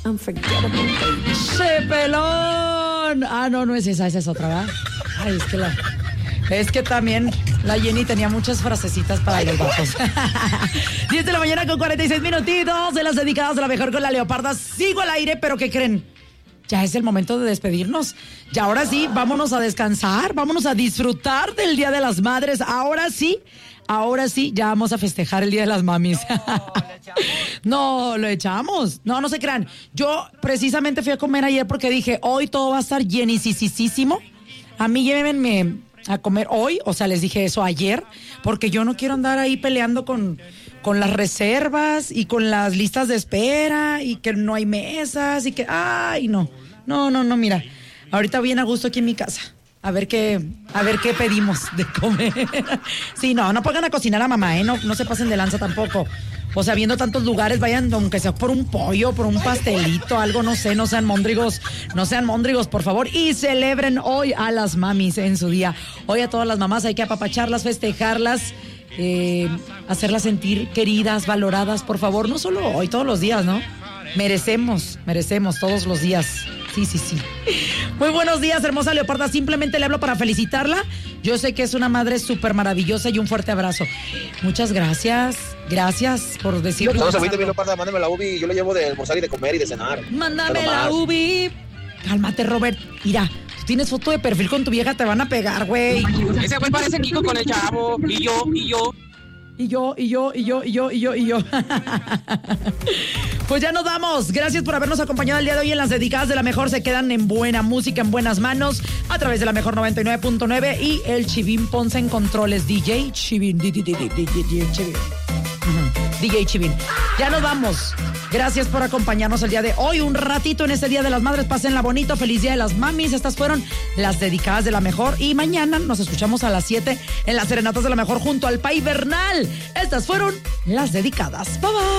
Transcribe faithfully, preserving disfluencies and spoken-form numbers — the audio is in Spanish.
Unforgettable baby. ¡Che, pelón! Ah, no, no es esa, esa es otra, ¿verdad? Ay, es que la... Es que también la Jenny tenía muchas frasecitas para los vatos. diez de la mañana con cuarenta y seis minutitos de las dedicadas a la mejor con la Leoparda. Sigo al aire, pero ¿qué creen? Ya es el momento de despedirnos. Y ahora sí, vámonos a descansar, vámonos a disfrutar del Día de las Madres. Ahora sí, ahora sí, ya vamos a festejar el Día de las Mamis. No, lo echamos. No, no se crean. Yo precisamente fui a comer ayer porque dije, hoy todo va a estar llenisísimo. A mí llévenme a comer hoy, o sea, les dije eso ayer, porque yo no quiero andar ahí peleando con, con las reservas y con las listas de espera y que no hay mesas y que, ay, no, no, no, no, mira, ahorita bien a gusto aquí en mi casa, a ver qué, a ver qué pedimos de comer. Sí, no, no pongan a cocinar a mamá, ¿eh? No, no se pasen de lanza tampoco. O sea, viendo tantos lugares, vayan, aunque sea por un pollo, por un pastelito, algo, no sé, no sean móndrigos, no sean móndrigos, por favor, y celebren hoy a las mamis en su día. Hoy a todas las mamás hay que apapacharlas, festejarlas, eh, hacerlas sentir queridas, valoradas, por favor, no solo hoy, todos los días, ¿no? Merecemos, merecemos todos los días. Sí, sí, sí. Muy buenos días, hermosa Leoparda. Simplemente le hablo para felicitarla. Yo sé que es una madre súper maravillosa y un fuerte abrazo. Muchas gracias. Gracias por decirlo. No se agüite, mi Leoparda, mándame la ubi. Yo le llevo de almorzar y de comer y de cenar. Mándame la ubi. Cálmate, Robert. Mira, tú tienes foto de perfil con tu vieja, te van a pegar, güey. Ese güey parece Kiko con el chavo. Y yo, y yo. Y yo, y yo, y yo, y yo, y yo, y yo. Pues ya nos vamos. Gracias por habernos acompañado el día de hoy en las dedicadas de la mejor. Se quedan en buena música, en buenas manos, a través de la mejor noventa y nueve punto nueve y el Chivín Ponce en controles. D J Chivín. D J Chivín. D J Chivín. Ya nos vamos. Gracias por acompañarnos el día de hoy. Un ratito en este Día de las Madres. Pásenla bonito. Feliz Día de las Mamis. Estas fueron las dedicadas de la mejor. Y mañana nos escuchamos a las siete en las serenatas de la mejor junto al Pai Bernal. Estas fueron las dedicadas. Bye bye.